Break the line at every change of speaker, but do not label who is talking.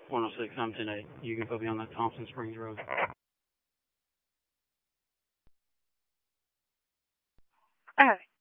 106, I'm 10-8. You can put me on that Thompson Springs Road.
All right.